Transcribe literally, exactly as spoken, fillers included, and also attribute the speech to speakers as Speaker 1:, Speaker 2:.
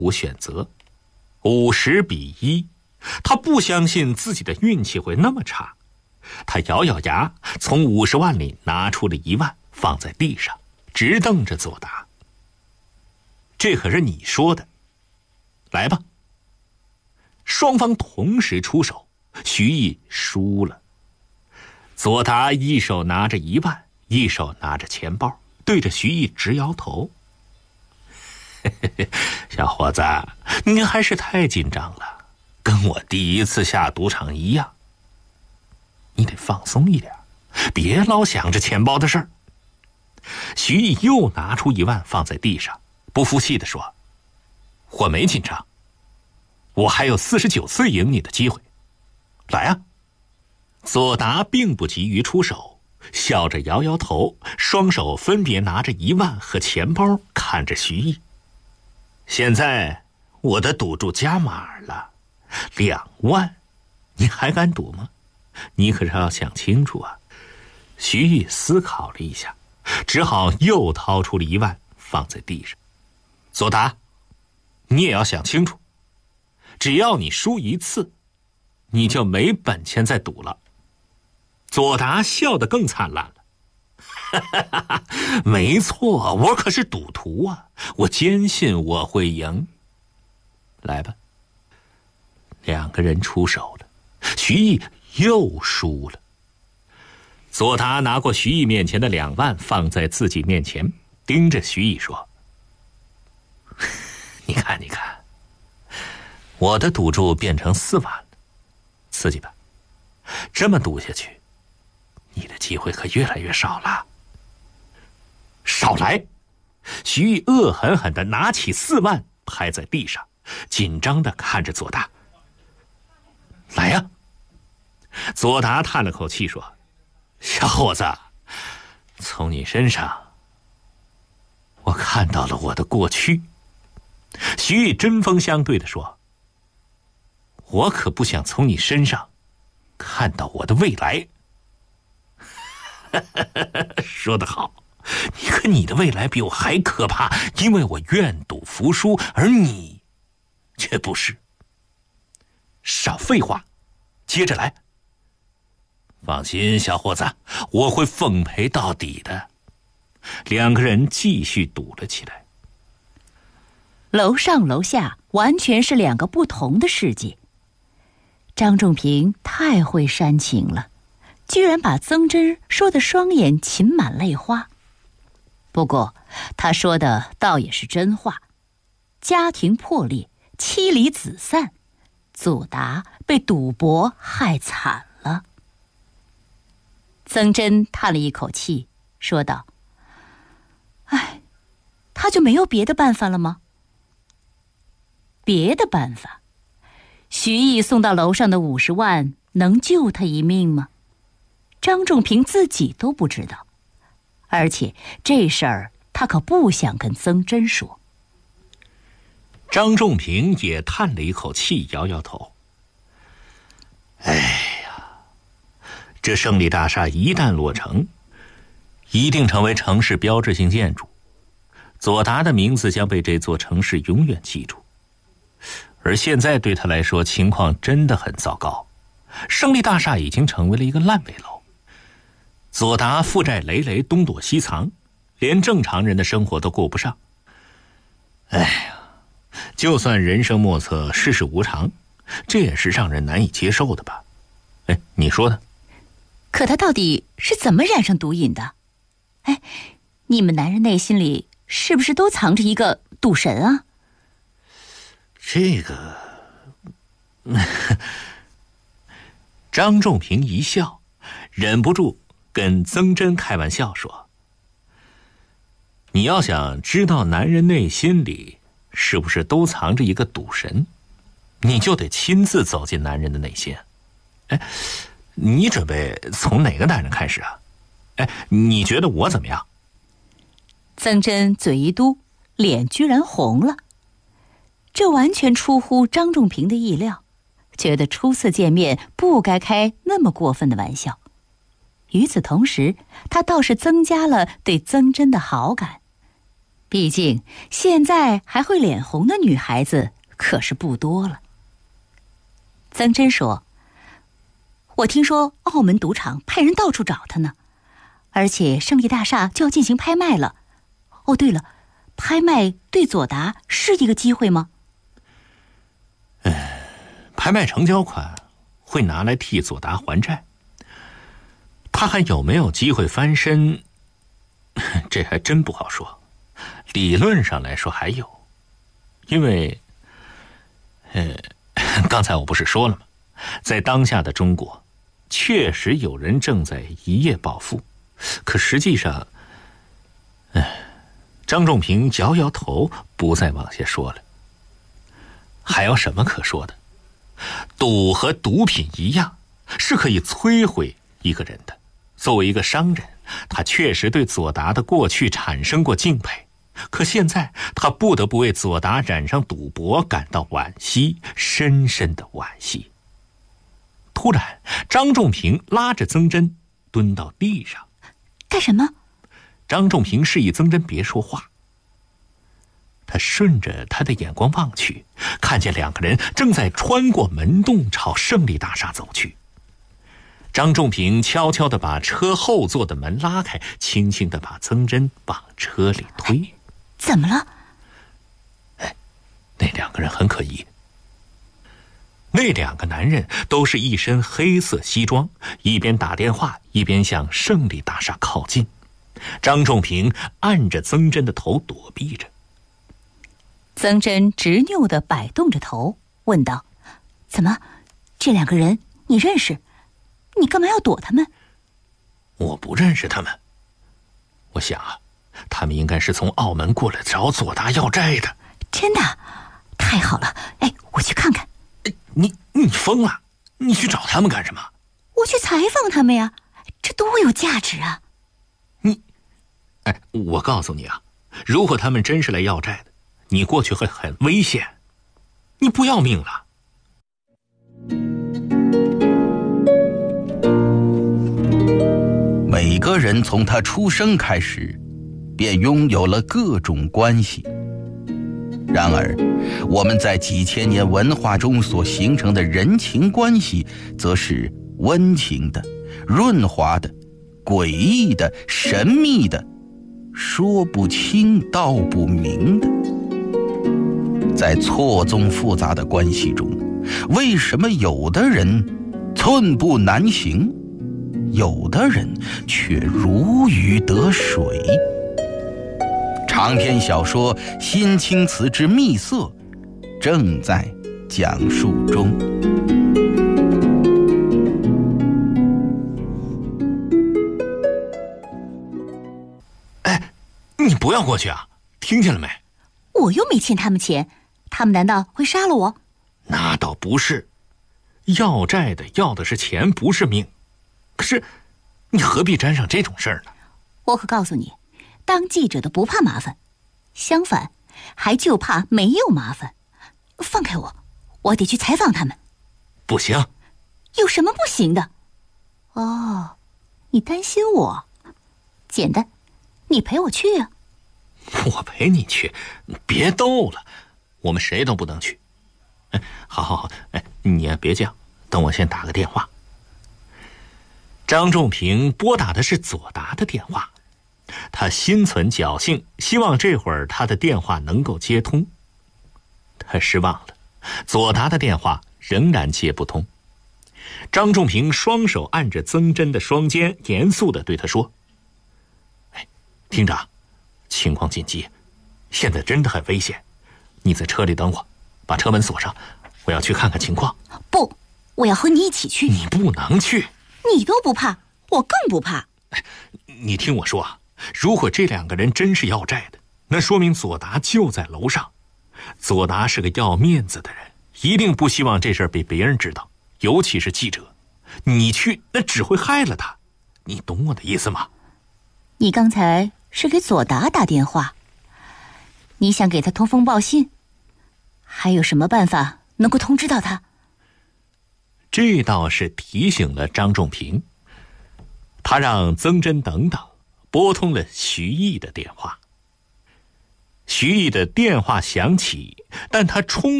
Speaker 1: 无选择，五十比一，他不相信自己的运气会那么差。他咬咬牙，从五十万里拿出了一万，放在地上，直瞪着左达。这可是你说的，来吧。双方同时出手，徐毅输了。左达一手拿着一万，一手拿着钱包，对着徐毅直摇头。小伙子，你还是太紧张了，跟我第一次下赌场一样。你得放松一点，别老想着钱包的事儿。徐毅又拿出一万放在地上，不服气地说：我没紧张，我还有四十九次赢你的机会，来啊！左达并不急于出手，笑着摇摇头，双手分别拿着一万和钱包，看着徐毅。现在我的赌注加码了，两万，你还敢赌吗？你可是要想清楚啊！徐毅思考了一下，只好又掏出了一万放在地上。左达，你也要想清楚，只要你输一次，你就没本钱再赌了。左达笑得更灿烂了。没错，我可是赌徒啊，我坚信我会赢。来吧。两个人出手了，徐毅又输了。左达拿过徐毅面前的两万放在自己面前，盯着徐毅说：你看你看，我的赌注变成四万了，刺激吧？这么赌下去，你的机会可越来越少了。少来！徐毅恶狠狠地拿起四万拍在地上，紧张地看着左达。来呀！左达叹了口气说：小伙子，从你身上我看到了我的过去。徐毅针锋相对地说：我可不想从你身上看到我的未来。说得好，你可你的未来比我还可怕，因为我愿赌服输，而你却不是。少废话，接着来。放心，小伙子，我会奉陪到底的。两个人继续赌了起来。
Speaker 2: 楼上楼下完全是两个不同的世界。张仲平太会煽情了，居然把曾真说得双眼噙满泪花。不过他说的倒也是真话，家庭破裂，妻离子散，左达被赌博害惨了。曾真叹了一口气，说道：哎，他就没有别的办法了吗？别的办法？徐毅送到楼上的五十万能救他一命吗？张仲平自己都不知道，而且这事儿他可不想跟曾真说。
Speaker 1: 张仲平也叹了一口气，摇摇头。哎呀，这胜利大厦一旦落成，一定成为城市标志性建筑，左达的名字将被这座城市永远记住。而现在对他来说，情况真的很糟糕，胜利大厦已经成为了一个烂尾楼。左达负债累累，东躲西藏，连正常人的生活都过不上。哎呀，就算人生莫测，世事无常，这也是让人难以接受的吧？哎，你说呢？
Speaker 2: 可他到底是怎么染上毒瘾的？哎，你们男人内心里是不是都藏着一个赌神啊？
Speaker 1: 这个张仲平一笑，忍不住跟曾真开玩笑说：你要想知道男人内心里是不是都藏着一个赌神，你就得亲自走进男人的内心。哎，你准备从哪个男人开始啊？哎，你觉得我怎么样？
Speaker 2: 曾真嘴一嘟，脸居然红了。这完全出乎张仲平的意料，觉得初次见面不该开那么过分的玩笑。与此同时，他倒是增加了对曾真的好感。 毕竟现在还会脸红的女孩子可是不多了。曾真说：“我听说澳门赌场派人到处找他呢，而且胜利大厦就要进行拍卖了。哦，对了，拍卖对左达是一个机会吗？”
Speaker 1: 哎，拍卖成交款会拿来替左达还债，他还有没有机会翻身，这还真不好说。理论上来说还有，因为呃，刚才我不是说了吗，在当下的中国确实有人正在一夜暴富，可实际上哎，张仲平摇摇头，不再往下说了。还有什么可说的？赌和毒品一样，是可以摧毁一个人的。作为一个商人，他确实对左达的过去产生过敬佩，可现在他不得不为左达染上赌博感到惋惜，深深的惋惜。突然，张仲平拉着曾真蹲到地上。
Speaker 2: 干什么？
Speaker 1: 张仲平示意曾真别说话。他顺着他的眼光望去，看见两个人正在穿过门洞朝胜利大厦走去。张仲平悄悄地把车后座的门拉开，轻轻地把曾真往车里推。
Speaker 2: 怎么了？
Speaker 1: 哎，那两个人很可疑。那两个男人都是一身黑色西装，一边打电话一边向胜利大厦靠近。张仲平按着曾真的头躲避着。
Speaker 2: 曾真执拗地摆动着头，问道：“怎么，这两个人你认识？你干嘛要躲他们？”“
Speaker 1: 我不认识他们。我想啊，他们应该是从澳门过来找左达要债的。”“
Speaker 2: 真的？太好了！哎，我去看看。”“
Speaker 1: 你你疯了？你去找他们干什么？”“
Speaker 2: 我去采访他们呀，这多有价值啊！”“
Speaker 1: 你，哎，我告诉你啊，如果他们真是来要债的，你过去会很危险，你不要命了。”
Speaker 3: 每个人从他出生开始，便拥有了各种关系。然而，我们在几千年文化中所形成的人情关系，则是温情的、润滑的、诡异的、神秘的，说不清道不明的。在错综复杂的关系中，为什么有的人寸步难行，有的人却如鱼得水？长篇小说《新青瓷之秘色》正在讲述中。
Speaker 1: 哎，你不要过去啊，听见了没？
Speaker 2: 我又没欠他们钱，他们难道会杀了我？
Speaker 1: 那倒不是，要债的要的是钱，不是命。可是你何必沾上这种事儿呢？
Speaker 2: 我可告诉你，当记者的不怕麻烦，相反还就怕没有麻烦。放开我，我得去采访他们。
Speaker 1: 不行。
Speaker 2: 有什么不行的？哦，你担心我？简单，你陪我去啊。
Speaker 1: 我陪你去？别逗了，我们谁都不能去。哎，好好好，哎，你也别这样，等我先打个电话。张仲平拨打的是左达的电话，他心存侥幸，希望这会儿他的电话能够接通。他失望了，左达的电话仍然接不通。张仲平双手按着曾真的双肩，严肃地对他说：“哎，厅长，情况紧急，现在真的很危险，你在车里等我，把车门锁上，我要去看看情况。”“
Speaker 2: 不，我要和你一起去。”“
Speaker 1: 你不能去。”“
Speaker 2: 你都不怕，我更不怕。”“
Speaker 1: 哎，你听我说啊，如果这两个人真是要债的，那说明左达就在楼上。左达是个要面子的人，一定不希望这事儿被别人知道，尤其是记者。你去，那只会害了他。你懂我的意思吗？”“
Speaker 2: 你刚才是给左达打电话，你想给他通风报信？还有什么办法能够通知到他？”
Speaker 1: 这倒是提醒了张仲平。他让曾真等等拨通了徐毅的电话。 徐毅的电话响起，但他充